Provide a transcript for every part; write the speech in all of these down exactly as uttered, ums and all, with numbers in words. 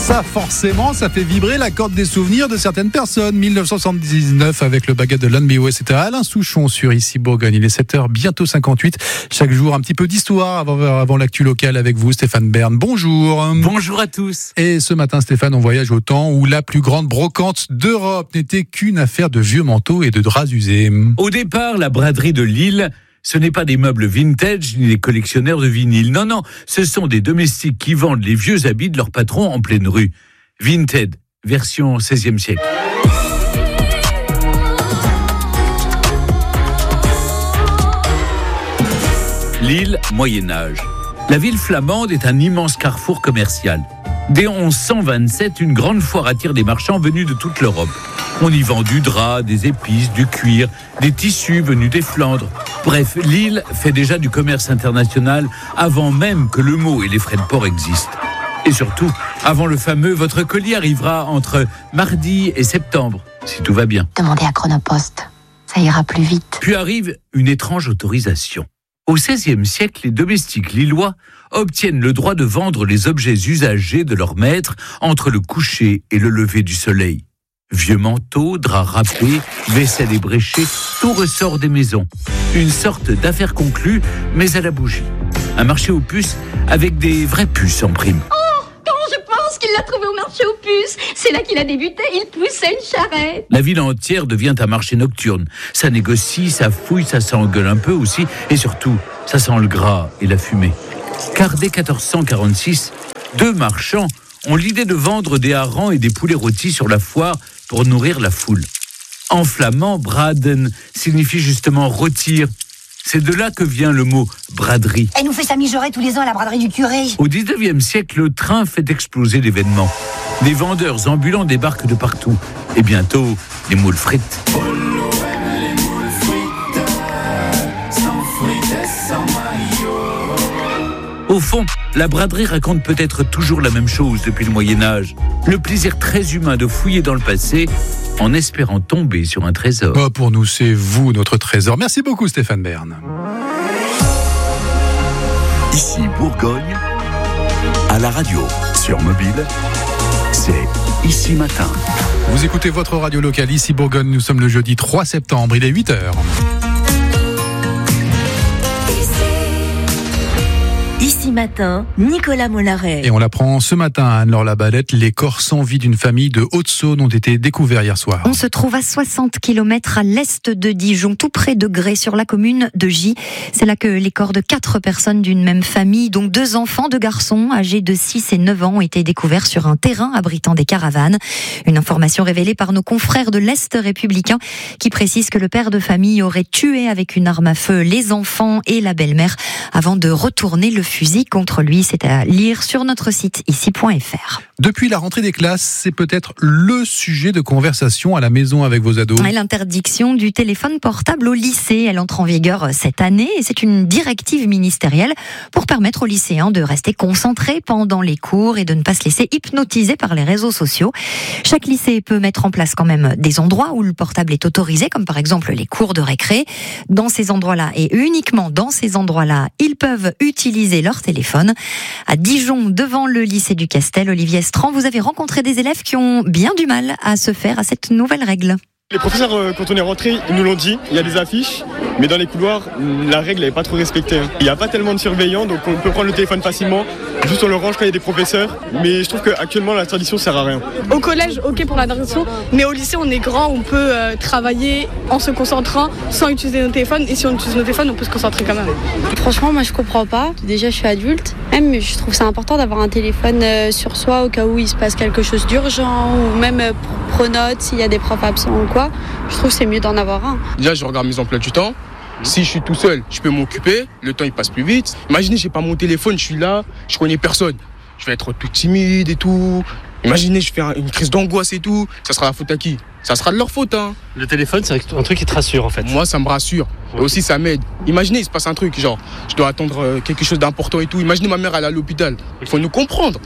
Ça, forcément, ça fait vibrer la corde des souvenirs de certaines personnes. dix-neuf cent soixante-dix-neuf avec le baguette de Lan B O. C'était Alain Souchon sur Ici Bourgogne. Il est sept heures, bientôt cinquante-huit. Chaque jour, un petit peu d'histoire avant, avant l'actu locale avec vous, Stéphane Bern. Bonjour. Bonjour à tous. Et ce matin, Stéphane, on voyage au temps où la plus grande brocante d'Europe n'était qu'une affaire de vieux manteaux et de draps usés. Au départ, la braderie de Lille, ce n'est pas des meubles vintage ni des collectionneurs de vinyle. Non, non, ce sont des domestiques qui vendent les vieux habits de leur patron en pleine rue. Vinted, version seizième siècle. Lille, Moyen-Âge. La ville flamande est un immense carrefour commercial. Dès onze cent vingt-sept, une grande foire attire des marchands venus de toute l'Europe. On y vend du drap, des épices, du cuir, des tissus venus des Flandres. Bref, Lille fait déjà du commerce international avant même que le mot et les frais de port existent. Et surtout, avant le fameux « votre colis arrivera entre mardi et septembre », si tout va bien. Demandez à Chronopost, ça ira plus vite. Puis arrive une étrange autorisation. Au seizième siècle, les domestiques lillois obtiennent le droit de vendre les objets usagés de leur maître entre le coucher et le lever du soleil. Vieux manteaux, draps râpés, vaisselle ébréchée, tout ressort des maisons. Une sorte d'affaire conclue, mais à la bougie. Un marché aux puces avec des vraies puces en prime. Oh, comment je pense qu'il l'a trouvé au marché aux puces. C'est là qu'il a débuté, il poussait une charrette. La ville entière devient un marché nocturne. Ça négocie, ça fouille, ça s'engueule un peu aussi. Et surtout, ça sent le gras et la fumée. Car dès quatorze cent quarante-six, deux marchands ont l'idée de vendre des harengs et des poulets rôtis sur la foire pour nourrir la foule. En flamand, braden signifie justement rôtir. C'est de là que vient le mot braderie. Elle nous fait sa mijaurée tous les ans à la braderie du curé. Au dix-neuvième siècle, le train fait exploser l'événement. Des vendeurs ambulants débarquent de partout. Et bientôt, les moules frites. Au fond, la braderie raconte peut-être toujours la même chose depuis le Moyen-Âge. Le plaisir très humain de fouiller dans le passé en espérant tomber sur un trésor. Oh, pour nous, c'est vous, notre trésor. Merci beaucoup, Stéphane Bern. Ici Bourgogne, à la radio, sur mobile, c'est Ici Matin. Vous écoutez votre radio locale, Ici Bourgogne. Nous sommes le jeudi trois septembre, il est huit heures. Ici Matin, Nicolas Mollaret. Et on l'apprend ce matin à Anne-Laure Labalette, les corps sans vie d'une famille de Haute-Saône ont été découverts hier soir. On se trouve à soixante kilomètres à l'est de Dijon, tout près de Grès, sur la commune de Gy. C'est là que les corps de quatre personnes d'une même famille, dont deux enfants, deux garçons âgés de six et neuf ans, ont été découverts sur un terrain abritant des caravanes. Une information révélée par nos confrères de l'Est républicain qui précise que le père de famille aurait tué avec une arme à feu les enfants et la belle-mère avant de retourner le fusil contre lui. C'est à lire sur notre site ici point f r. Depuis la rentrée des classes, c'est peut-être le sujet de conversation à la maison avec vos ados. Et l'interdiction du téléphone portable au lycée, elle entre en vigueur cette année et c'est une directive ministérielle pour permettre aux lycéens de rester concentrés pendant les cours et de ne pas se laisser hypnotiser par les réseaux sociaux. Chaque lycée peut mettre en place quand même des endroits où le portable est autorisé, comme par exemple les cours de récré. Dans ces endroits-là et uniquement dans ces endroits-là, ils peuvent utiliser leur téléphone. À Dijon, devant le lycée du Castel, Olivier Estran, vous avez rencontré des élèves qui ont bien du mal à se faire à cette nouvelle règle. Les professeurs, quand on est rentré, ils nous l'ont dit, il y a des affiches, mais dans les couloirs, la règle n'est pas trop respectée. Il n'y a pas tellement de surveillants, donc on peut prendre le téléphone facilement, juste on le range quand il y a des professeurs, mais je trouve qu'actuellement la tradition ne sert à rien. Au collège, ok pour la tradition, mais au lycée, on est grand, on peut euh, travailler en se concentrant sans utiliser nos téléphones, et si on utilise nos téléphones, on peut se concentrer quand même. Franchement, moi je comprends pas. Déjà, je suis adulte, même je trouve ça important d'avoir un téléphone euh, sur soi au cas où il se passe quelque chose d'urgent, ou même euh, pronote s'il y a des profs absents ou quoi. Je trouve que c'est mieux d'en avoir un. Déjà, je regarde mes emplois du temps. Si je suis tout seul, je peux m'occuper. Le temps, il passe plus vite. Imaginez, j'ai pas mon téléphone, je suis là, je connais personne. Je vais être tout timide et tout. Imaginez, je fais une crise d'angoisse et tout. Ça sera la faute à qui ? Ça sera de leur faute, hein. Le téléphone, c'est un truc qui te rassure, en fait. Moi, ça me rassure. Et aussi, ça m'aide. Imaginez, il se passe un truc, genre, je dois attendre quelque chose d'important et tout. Imaginez, ma mère, elle est à l'hôpital. Il faut nous comprendre.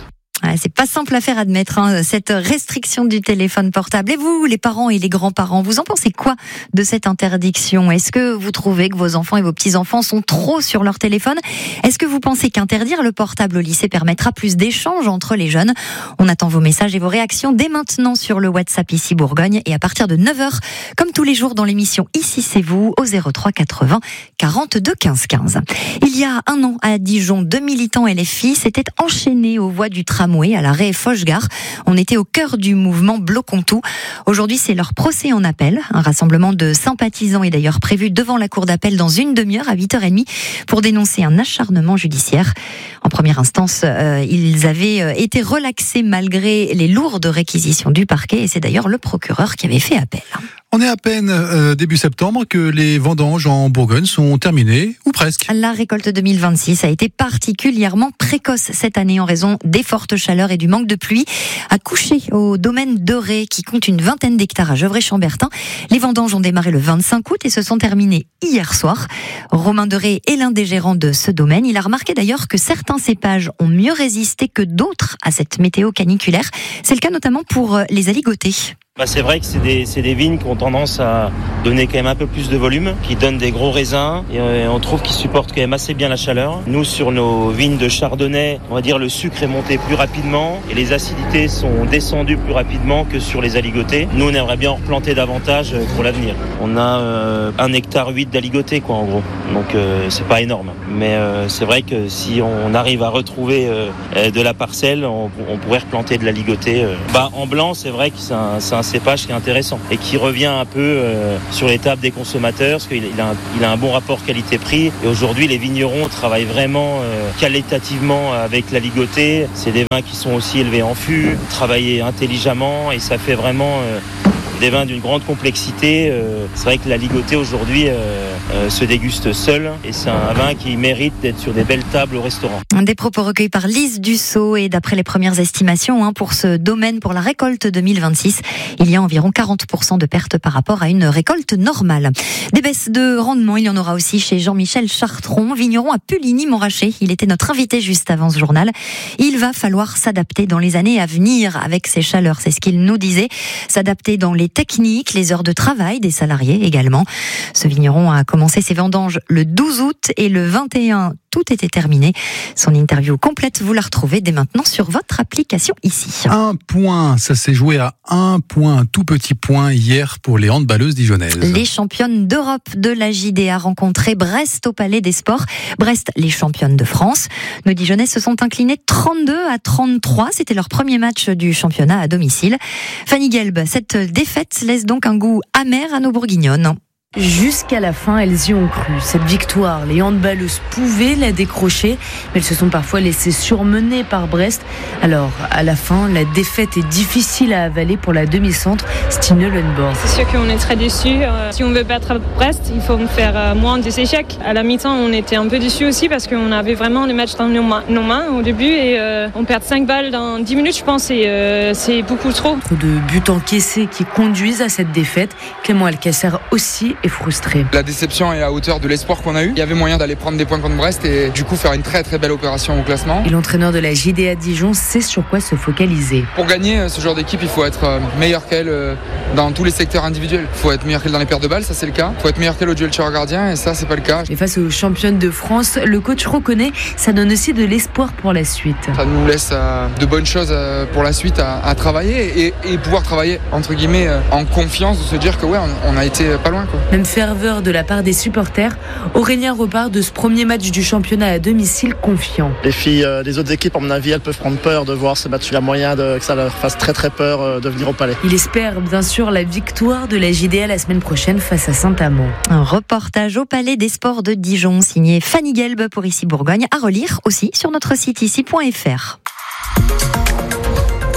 Ouais, c'est pas simple à faire admettre, hein, cette restriction du téléphone portable. Et vous, les parents et les grands-parents, vous en pensez quoi de cette interdiction? Est-ce que vous trouvez que vos enfants et vos petits-enfants sont trop sur leur téléphone? Est-ce que vous pensez qu'interdire le portable au lycée permettra plus d'échanges entre les jeunes? On attend vos messages et vos réactions dès maintenant sur le WhatsApp Ici Bourgogne et à partir de neuf heures, comme tous les jours dans l'émission Ici c'est vous, au zéro trois quatre-vingts quarante-deux quinze quinze. Il y a un an à Dijon, deux militants L F I s'étaient enchaînés aux voies du tramway à l'arrêt Foch-Gare. On était au cœur du mouvement Bloquons tout. Aujourd'hui, c'est leur procès en appel. Un rassemblement de sympathisants est d'ailleurs prévu devant la cour d'appel dans une demi-heure à huit heures trente pour dénoncer un acharnement judiciaire. En première instance, euh, ils avaient été relaxés malgré les lourdes réquisitions du parquet et c'est d'ailleurs le procureur qui avait fait appel. On est à peine euh, début septembre que les vendanges en Bourgogne sont terminées, ou presque. La récolte deux mille vingt-six a été particulièrement précoce cette année en raison des fortes chaleurs et du manque de pluie. À Coucher, au domaine d'Oré, qui compte une vingtaine d'hectares à Gevrey-Chambertin, les vendanges ont démarré le vingt-cinq août et se sont terminées hier soir. Romain Deré est l'un des gérants de ce domaine. Il a remarqué d'ailleurs que certains cépages ont mieux résisté que d'autres à cette météo caniculaire. C'est le cas notamment pour les aligotés. Bah c'est vrai que c'est des, c'est des vignes qui ont tendance à donner quand même un peu plus de volume, qui donnent des gros raisins et on trouve qu'ils supportent quand même assez bien la chaleur. Nous, sur nos vignes de chardonnay, on va dire le sucre est monté plus rapidement et les acidités sont descendues plus rapidement que sur les aligotés. Nous, on aimerait bien en replanter davantage pour l'avenir. On a euh, un hectare huit d'aligotés, quoi, en gros. Donc euh, c'est pas énorme. Mais euh, c'est vrai que si on arrive à retrouver euh, de la parcelle, on, on pourrait replanter de l'aligoté. Euh. Bah, en blanc, c'est vrai que c'est un, c'est un cépage qui est intéressant et qui revient un peu euh, sur les tables des consommateurs parce qu'il a un, il a un bon rapport qualité-prix et aujourd'hui les vignerons travaillent vraiment euh, qualitativement avec la ligotée. C'est des vins qui sont aussi élevés en fût, travaillés intelligemment et ça fait vraiment euh, des vins d'une grande complexité. Euh, c'est vrai que la ligotée aujourd'hui euh, euh, se déguste seule et c'est un vin qui mérite d'être sur des belles tables au restaurant. Des propos recueillis par Lise Dussault et d'après les premières estimations hein, pour ce domaine pour la récolte deux mille vingt-six, il y a environ quarante pour cent de pertes par rapport à une récolte normale. Des baisses de rendement, il y en aura aussi chez Jean-Michel Chartron, vigneron à Puligny-Montrachet. Il était notre invité juste avant ce journal. Il va falloir s'adapter dans les années à venir avec ces chaleurs, c'est ce qu'il nous disait. S'adapter dans les techniques, les heures de travail des salariés également. Ce vigneron a commencé ses vendanges le douze août et le vingt et un, tout était terminé. Son interview complète, vous la retrouvez dès maintenant sur votre application ici. Un point, ça s'est joué à un point, un tout petit point hier pour les handballeuses dijonnaises. Les championnes d'Europe de la J D A rencontré Brest au Palais des Sports. Brest, les championnes de France. Nos Dijonnaises se sont inclinées trente-deux à trente-trois. C'était leur premier match du championnat à domicile. Fanny Gelb, cette défaite laisse donc un goût amer à nos Bourguignonnes. Jusqu'à la fin, elles y ont cru. Cette victoire, les handballeuses pouvaient la décrocher, mais elles se sont parfois laissées surmener par Brest. Alors, à la fin, la défaite est difficile à avaler pour la demi-centre Stine Lundborg. C'est sûr qu'on est très déçus. Si on veut battre Brest, il faut faire moins des échecs. À la mi-temps, on était un peu déçus aussi parce qu'on avait vraiment le match dans nos mains, nos mains au début et euh, on perd cinq balles dans dix minutes, je pense, et euh, c'est beaucoup trop. Trop de buts encaissés qui conduisent à cette défaite. Clément Alcacer aussi est frustré. La déception est à hauteur de l'espoir qu'on a eu. Il y avait moyen d'aller prendre des points contre Brest et du coup faire une très très belle opération au classement. Et l'entraîneur de la J D A Dijon sait sur quoi se focaliser. Pour gagner ce genre d'équipe, il faut être meilleur qu'elle dans tous les secteurs individuels. Il faut être meilleur qu'elle dans les paires de balles, ça c'est le cas. Il faut être meilleur qu'elle au duel tir-gardien et ça c'est pas le cas. Et face aux championnes de France, le coach reconnaît, ça donne aussi de l'espoir pour la suite. Ça nous laisse de bonnes choses pour la suite à, à travailler et, et pouvoir travailler entre guillemets en confiance, de se dire que ouais on, on a été pas loin quoi. Même ferveur de la part des supporters, Aurélien repart de ce premier match du championnat à domicile confiant. Les filles euh, des autres équipes, à mon avis, elles peuvent prendre peur de voir ce match. Il y a moyen de, que ça leur fasse très très peur euh, de venir au Palais. Il espère bien sûr la victoire de la J D A la semaine prochaine face à Saint-Amand. Un reportage au Palais des Sports de Dijon, signé Fanny Gelb pour Ici Bourgogne, à relire aussi sur notre site ici point f r.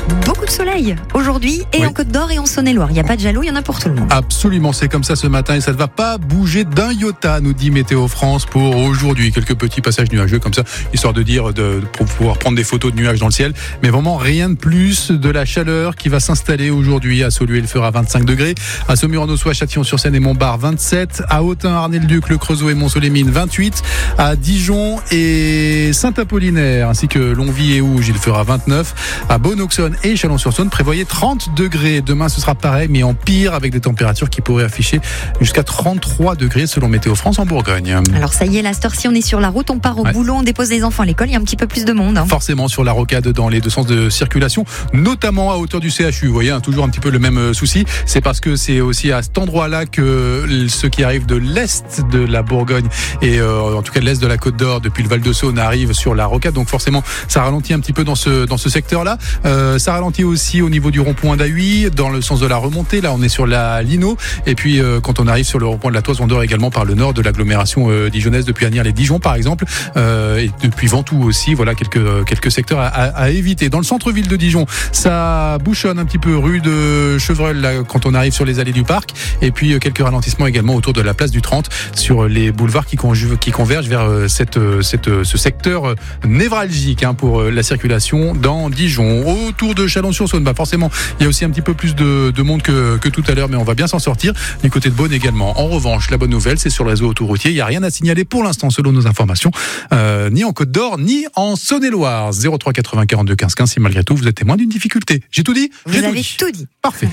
Beaucoup de soleil aujourd'hui et Oui. en Côte d'Or et en Saône-et-Loire. Il n'y a pas de jaloux, il y en a pour tout le monde. Absolument, c'est comme ça ce matin et ça ne va pas bouger d'un iota, nous dit Météo France pour aujourd'hui. Quelques petits passages nuageux comme ça, histoire de dire, de, pour pouvoir prendre des photos de nuages dans le ciel. Mais vraiment rien de plus, de la chaleur qui va s'installer aujourd'hui. À Sauluer, il fera vingt-cinq degrés. À Saumur-en-Auxois, Châtillon-sur-Seine et Montbard, vingt-sept. À Autun, Arnay-le-Duc, Le Creusot et Mont-Solémine, vingt-huit. À Dijon et Saint-Apollinaire, ainsi que Longwy et Ouge, il fera vingt-neuf. À Beaune-Auxonne et Chalon-sur-Saône, prévoyez trente degrés. Demain, ce sera pareil, mais en pire, avec des températures qui pourraient afficher jusqu'à trente-trois degrés selon Météo France en Bourgogne. Alors ça y est, la cette heure-ci, on est sur la route, on part au Ouais. boulot, on dépose les enfants à l'école, il y a un petit peu plus de monde. Hein. Forcément sur la rocade dans les deux sens de circulation, notamment à hauteur du C H U. Vous voyez, hein, toujours un petit peu le même euh, souci. C'est parce que c'est aussi à cet endroit-là que ceux qui arrivent de l'est de la Bourgogne et euh, en tout cas de l'est de la Côte d'Or depuis le Val de Saône arrivent sur la rocade. Donc forcément, ça ralentit un petit peu dans ce dans ce secteur-là. Euh, ça ralentit aussi au niveau du rond-point d'Ahuy, dans le sens de la remontée. Là, on est sur la Lino. Et puis euh, quand on arrive sur le rond-point de la Toise, on dort également par le nord de l'agglomération euh, dijonnaise depuis Asnières-les-Dijon par exemple, euh, et depuis Ventoux aussi. Voilà quelques quelques secteurs à, à, à éviter. Dans le centre-ville de Dijon, ça bouchonne un petit peu rue de Chevreul là, quand on arrive sur les allées du parc. Et puis euh, quelques ralentissements également autour de la place du trente sur les boulevards qui, conju- qui convergent vers euh, cette, euh, cette, euh, ce secteur euh, névralgique hein, pour euh, la circulation dans Dijon. Autour de Chalon-sur-Saône, bah forcément, il y a aussi un petit peu plus de, de monde que, que tout à l'heure, mais on va bien s'en sortir. Du côté de Beaune également. En revanche, la bonne nouvelle, c'est sur le réseau autoroutier. Il n'y a rien à signaler pour l'instant, selon nos informations, euh, ni en Côte d'Or, ni en Saône-et-Loire. zéro trois quatre-vingts quarante-deux quinze quinze, si malgré tout, vous êtes témoin d'une difficulté. J'ai tout dit? Vous J'ai avez dit. tout dit. Parfait.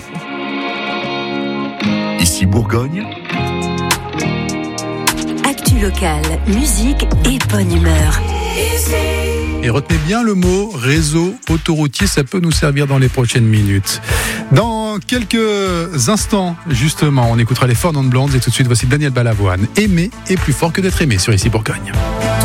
Ici Bourgogne, Actu locale, musique et bonne humeur. Et retenez bien le mot réseau autoroutier, ça peut nous servir dans les prochaines minutes. Dans quelques instants, justement, on écoutera les Four Non Blondes et tout de suite, voici Daniel Balavoine. Aimer est plus fort que d'être aimé sur Ici Bourgogne.